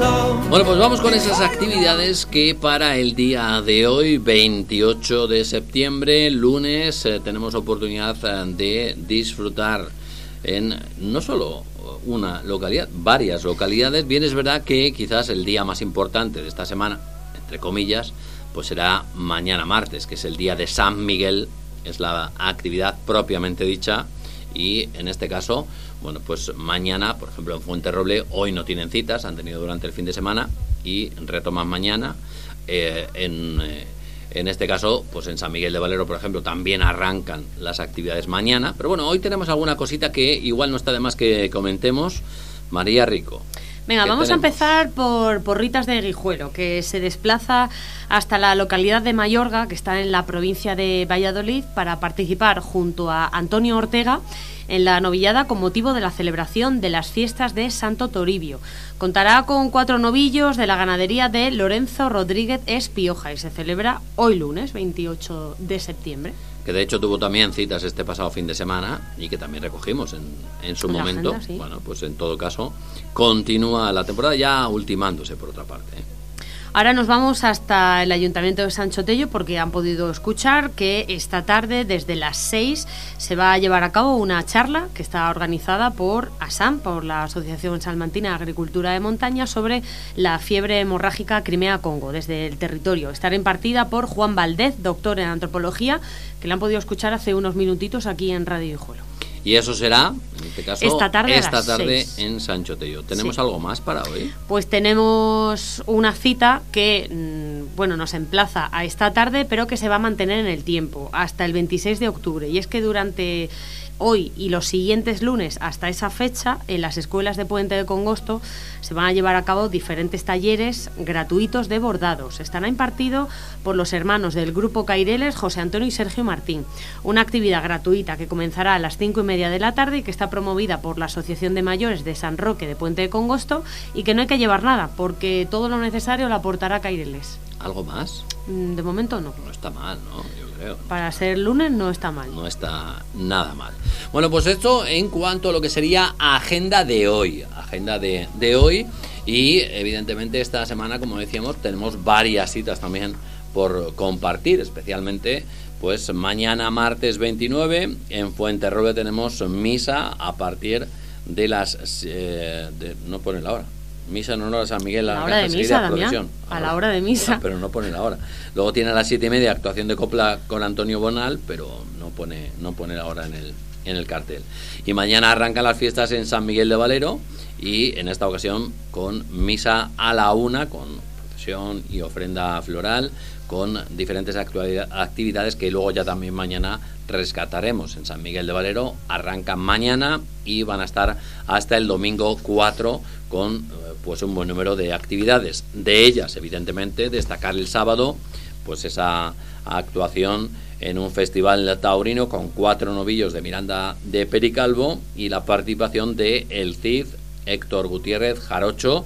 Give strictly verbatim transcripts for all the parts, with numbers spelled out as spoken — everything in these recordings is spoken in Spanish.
Bueno, pues vamos con esas actividades que para el día de hoy, veintiocho de septiembre, lunes, eh, tenemos oportunidad de disfrutar en no solo una localidad, varias localidades. Bien, es verdad que quizás el día más importante de esta semana, entre comillas, pues será mañana martes, que es el día de San Miguel, es la actividad propiamente dicha, y en este caso, bueno, pues mañana, por ejemplo, en Fuenterroble, hoy no tienen citas, han tenido durante el fin de semana y retoman mañana. Eh, en, eh, en este caso, pues en San Miguel de Valero, por ejemplo, también arrancan las actividades mañana. Pero bueno, hoy tenemos alguna cosita que igual no está de más que comentemos. María Rico. Venga, vamos tenemos? a empezar por, por Ritas de Guijuelo, que se desplaza hasta la localidad de Mayorga, que está en la provincia de Valladolid, para participar junto a Antonio Ortega en la novillada con motivo de la celebración de las fiestas de Santo Toribio. Contará con cuatro novillos de la ganadería de Lorenzo Rodríguez Espioja y se celebra hoy lunes, veintiocho de septiembre. Que de hecho tuvo también citas este pasado fin de semana y que también recogimos en, en su en momento. Agenda, sí. Bueno, pues en todo caso continúa la temporada ya ultimándose por otra parte, ¿eh? Ahora nos vamos hasta el Ayuntamiento de Sancho Tello porque han podido escuchar que esta tarde desde las seis se va a llevar a cabo una charla que está organizada por ASAM, por la Asociación Salmantina de Agricultura de Montaña, sobre la fiebre hemorrágica Crimea-Congo desde el territorio. Estará impartida por Juan Valdez, doctor en antropología, que la han podido escuchar hace unos minutitos aquí en Radio Guijuelo. Y eso será, en este caso, esta tarde, esta tarde seis. En Sancho Tello. ¿Tenemos sí. algo más para hoy? Pues tenemos una cita que, bueno, nos emplaza a esta tarde, pero que se va a mantener en el tiempo, hasta el veintiséis de octubre. Y es que durante hoy y los siguientes lunes hasta esa fecha, en las escuelas de Puente de Congosto se van a llevar a cabo diferentes talleres gratuitos de bordados. Estará impartido por los hermanos del Grupo Caireles, José Antonio y Sergio Martín. Una actividad gratuita que comenzará a las cinco y media de la tarde y que está promovida por la Asociación de Mayores de San Roque de Puente de Congosto, y que no hay que llevar nada porque todo lo necesario lo aportará Caireles. ¿Algo más? De momento no. No está mal, ¿no? Yo creo. Para ser lunes no está mal. No está nada mal. Bueno, pues esto en cuanto a lo que sería agenda de hoy. Agenda de, de hoy. Y evidentemente esta semana, como decíamos, tenemos varias citas también por compartir. Especialmente, pues mañana martes veintinueve en Fuenterroble tenemos misa a partir de las... Eh, de, no pone la hora. Misa en honor a San Miguel, a la hora de misa, Damián, a la hora de misa. Pero no pone la hora. Luego tiene a las siete y media actuación de copla con Antonio Bonal, pero no pone no pone la hora en el en el cartel. Y mañana arrancan las fiestas en San Miguel de Valero y en esta ocasión con misa a la una, con procesión y ofrenda floral, con diferentes actividades que luego ya también mañana rescataremos. En San Miguel de Valero arrancan mañana y van a estar hasta el domingo cuatro con pues un buen número de actividades. De ellas, evidentemente, destacar el sábado pues esa actuación en un festival taurino con cuatro novillos de Miranda de Pericalvo y la participación de El Cid, Héctor Gutiérrez Jarocho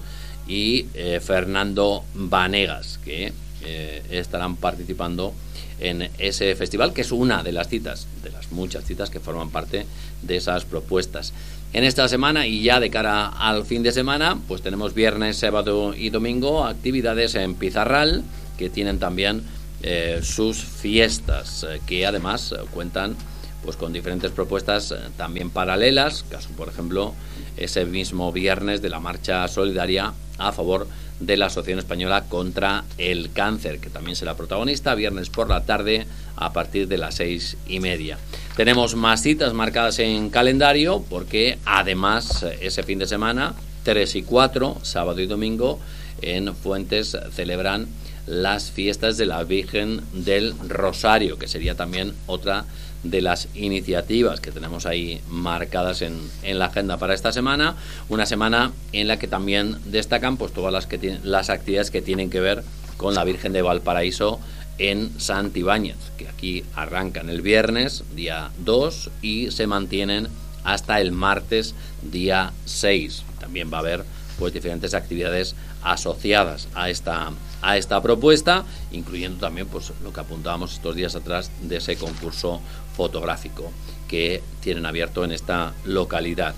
y eh, Fernando Vanegas, que eh, estarán participando en ese festival, que es una de las citas, de las muchas citas que forman parte de esas propuestas. En esta semana y ya de cara al fin de semana, pues tenemos viernes, sábado y domingo actividades en Pizarral, que tienen también eh, sus fiestas, eh, que además eh, cuentan pues con diferentes propuestas eh, también paralelas, caso por ejemplo ese mismo viernes de la marcha solidaria a favor de la Asociación Española contra el Cáncer, que también será protagonista, viernes por la tarde a partir de las seis y media. Tenemos más citas marcadas en calendario porque además ese fin de semana, tres y cuatro, sábado y domingo, en Fuentes celebran las fiestas de la Virgen del Rosario, que sería también otra de las iniciativas que tenemos ahí marcadas en, en la agenda para esta semana. Una semana en la que también destacan pues todas las, que tienen, las actividades que tienen que ver con la Virgen de Valparaíso en Santibáñez, que aquí arrancan el viernes, día dos, y se mantienen hasta el martes, día seis. También va a haber pues diferentes actividades asociadas a esta a esta propuesta, incluyendo también pues lo que apuntábamos estos días atrás de ese concurso fotográfico que tienen abierto en esta localidad.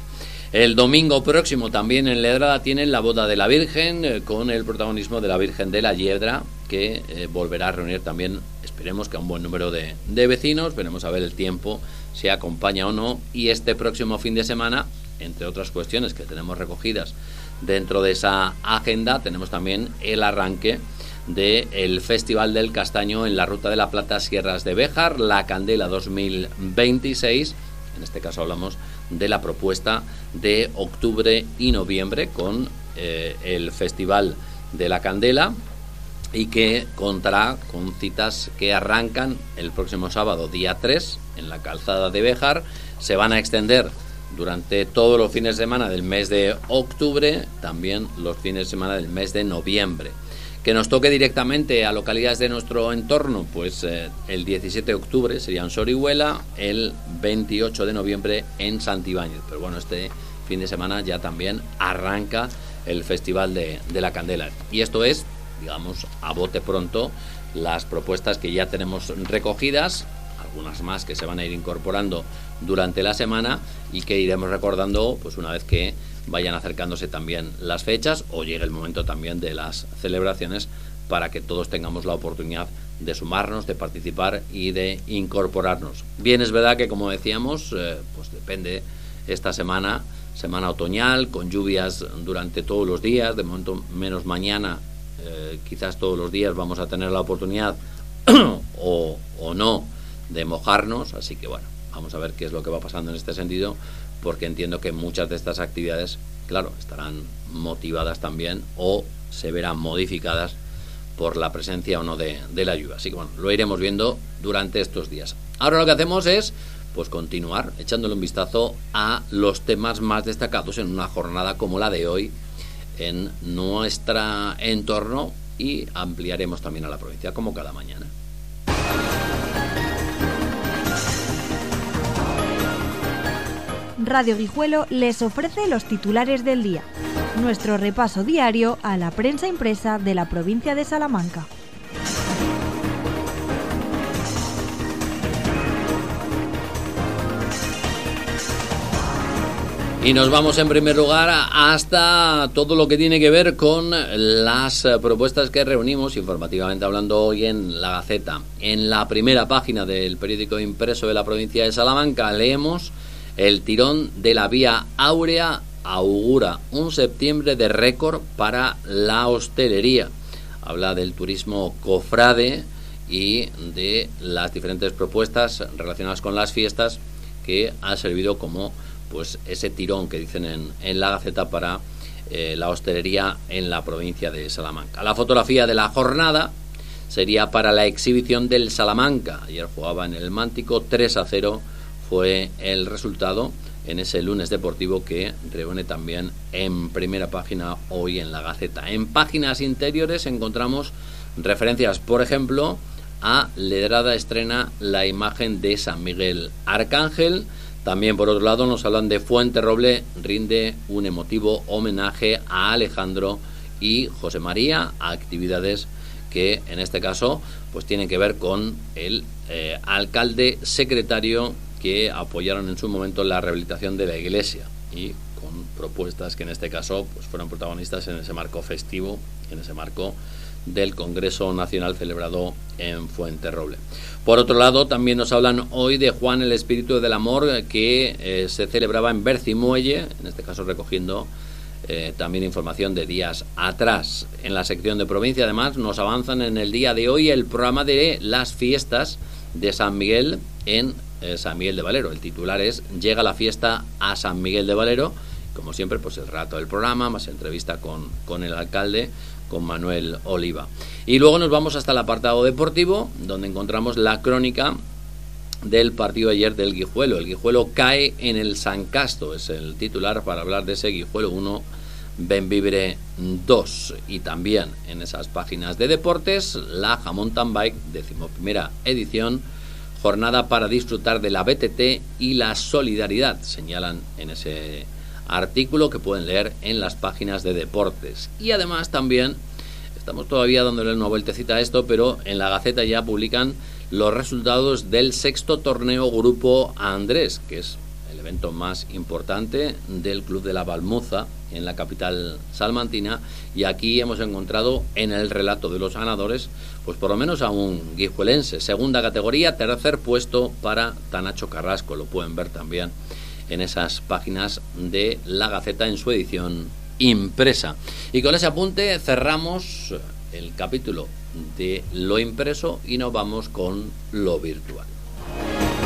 El domingo próximo también en Ledrada tienen la boda de la Virgen, eh, con el protagonismo de la Virgen de la Hiedra, que eh, volverá a reunir también, esperemos que a un buen número de, de vecinos. Veremos a ver el tiempo, si acompaña o no. Y este próximo fin de semana, entre otras cuestiones que tenemos recogidas dentro de esa agenda, tenemos también el arranque del Festival del Castaño en la Ruta de la Plata, Sierras de Béjar, la Candela dos mil veintiséis. En este caso hablamos de la propuesta de octubre y noviembre con eh, el Festival de la Candela, y que contará con citas que arrancan el próximo sábado, día tres, en la Calzada de Béjar. Se van a extender durante todos los fines de semana del mes de octubre, también los fines de semana del mes de noviembre. Que nos toque directamente a localidades de nuestro entorno, pues eh, el diecisiete de octubre sería en Sorihuela, el veintiocho de noviembre en Santibáñez. Pero bueno, este fin de semana ya también arranca el Festival de, de la Candela. Y esto es, digamos, a bote pronto, las propuestas que ya tenemos recogidas, algunas más que se van a ir incorporando durante la semana y que iremos recordando pues una vez que vayan acercándose también las fechas o llegue el momento también de las celebraciones, para que todos tengamos la oportunidad de sumarnos, de participar y de incorporarnos. Bien, es verdad que, como decíamos, eh, pues depende esta semana, semana otoñal, con lluvias durante todos los días, de momento menos mañana, eh, quizás todos los días vamos a tener la oportunidad o, o no de mojarnos, así que bueno, vamos a ver qué es lo que va pasando en este sentido, porque entiendo que muchas de estas actividades, claro, estarán motivadas también o se verán modificadas por la presencia o no de, de la lluvia. Así que bueno, lo iremos viendo durante estos días. Ahora lo que hacemos es pues continuar echándole un vistazo a los temas más destacados en una jornada como la de hoy en nuestro entorno, y ampliaremos también a la provincia como cada mañana. Radio Guijuelo les ofrece los titulares del día, nuestro repaso diario a la prensa impresa de la provincia de Salamanca. Y nos vamos en primer lugar hasta todo lo que tiene que ver con las propuestas que reunimos informativamente hablando hoy en La Gaceta. En la primera página del periódico impreso de la provincia de Salamanca leemos: el tirón de la Vía Áurea augura un septiembre de récord para la hostelería. Habla del turismo cofrade y de las diferentes propuestas relacionadas con las fiestas que ha servido como pues ese tirón que dicen en, en La Gaceta para eh, la hostelería en la provincia de Salamanca. La fotografía de la jornada sería para la exhibición del Salamanca. Ayer jugaba en el Mántico, tres a cero fue el resultado en ese lunes deportivo que reúne también en primera página hoy en La Gaceta. En páginas interiores encontramos referencias, por ejemplo, a Ledrada estrena la imagen de San Miguel Arcángel. También, por otro lado, nos hablan de Fuenterroble rinde un emotivo homenaje a Alejandro y José María, actividades que en este caso pues tienen que ver con el eh, alcalde secretario que apoyaron en su momento la rehabilitación de la iglesia, y con propuestas que en este caso pues fueron protagonistas en ese marco festivo, en ese marco del Congreso Nacional celebrado en Fuenterroble. Por otro lado, también nos hablan hoy de Juan el Espíritu del Amor, que eh, se celebraba en Bercimuelle, en este caso recogiendo eh, también información de días atrás. En la sección de provincia, además, nos avanzan en el día de hoy el programa de las fiestas de San Miguel en eh, San Miguel de Valero. El titular es: llega la fiesta a San Miguel de Valero. Como siempre, pues el relato del programa, más entrevista con, con el alcalde, con Manuel Oliva. Y luego nos vamos hasta el apartado deportivo, donde encontramos la crónica del partido ayer del Guijuelo. El Guijuelo cae en el San Casto, es el titular para hablar de ese Guijuelo uno, Benvibre dos. Y también en esas páginas de deportes, la Mountain Bike, decimoprimera edición, jornada para disfrutar de la B T T y la solidaridad, señalan en ese artículo que pueden leer en las páginas de deportes. Y además también estamos todavía dándole una vueltecita a esto, pero en La Gaceta ya publican los resultados del sexto torneo Grupo Andrés, que es el evento más importante del Club de la Balmuza en la capital salmantina, y aquí hemos encontrado en el relato de los ganadores pues por lo menos a un guijuelense, segunda categoría, tercer puesto para Tanacho Carrasco. Lo pueden ver también en esas páginas de La Gaceta en su edición impresa. Y con ese apunte cerramos el capítulo de lo impreso y nos vamos con lo virtual.